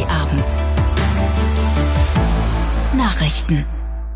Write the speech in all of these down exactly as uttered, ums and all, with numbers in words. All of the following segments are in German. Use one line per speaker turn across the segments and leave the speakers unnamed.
Abend. Nachrichten.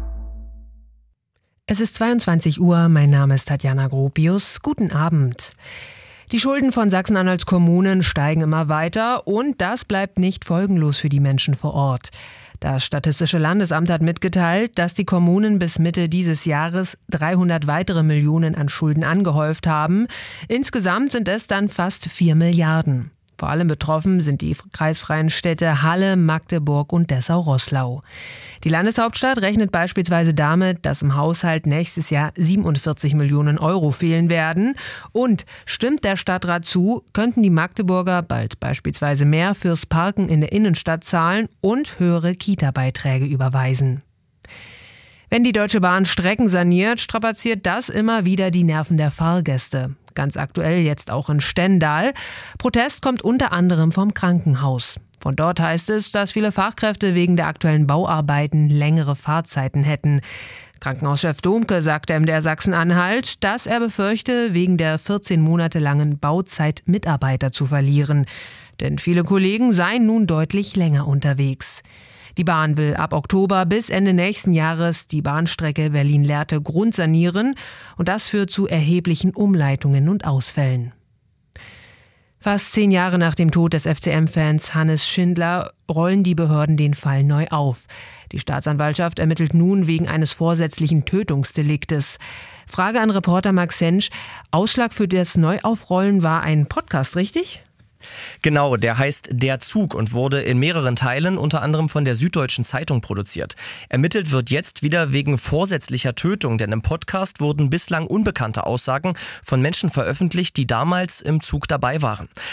Es ist zweiundzwanzig Uhr, mein Name ist Tatjana Gropius. Guten Abend. Die Schulden von Sachsen-Anhalts Kommunen steigen immer weiter und das bleibt nicht folgenlos für die Menschen vor Ort. Das Statistische Landesamt hat mitgeteilt, dass die Kommunen bis Mitte dieses Jahres dreihundert weitere Millionen an Schulden angehäuft haben. Insgesamt sind es dann fast vier Milliarden. Vor allem betroffen sind die kreisfreien Städte Halle, Magdeburg und Dessau-Roßlau. Die Landeshauptstadt rechnet beispielsweise damit, dass im Haushalt nächstes Jahr siebenundvierzig Millionen Euro fehlen werden. Und stimmt der Stadtrat zu, könnten die Magdeburger bald beispielsweise mehr fürs Parken in der Innenstadt zahlen und höhere Kita-Beiträge überweisen. Wenn die Deutsche Bahn Strecken saniert, strapaziert das immer wieder die Nerven der Fahrgäste. Ganz aktuell jetzt auch in Stendal. Protest kommt unter anderem vom Krankenhaus. Von dort heißt es, dass viele Fachkräfte wegen der aktuellen Bauarbeiten längere Fahrzeiten hätten. Krankenhauschef Domke sagte M D R Sachsen-Anhalt, dass er befürchte, wegen der vierzehn Monate langen Bauzeit Mitarbeiter zu verlieren. Denn viele Kollegen seien nun deutlich länger unterwegs. Die Bahn will ab Oktober bis Ende nächsten Jahres die Bahnstrecke Berlin-Lehrte grundsanieren und das führt zu erheblichen Umleitungen und Ausfällen. Fast zehn Jahre nach dem Tod des F C M-Fans Hannes Schindler rollen die Behörden den Fall neu auf. Die Staatsanwaltschaft ermittelt nun wegen eines vorsätzlichen Tötungsdeliktes. Frage an Reporter Max Hensch. Ausschlag für das Neuaufrollen war ein Podcast, richtig?
Genau, der heißt Der Zug und wurde in mehreren Teilen unter anderem von der Süddeutschen Zeitung produziert. Ermittelt wird jetzt wieder wegen vorsätzlicher Tötung, denn im Podcast wurden bislang unbekannte Aussagen von Menschen veröffentlicht, die damals im Zug dabei waren.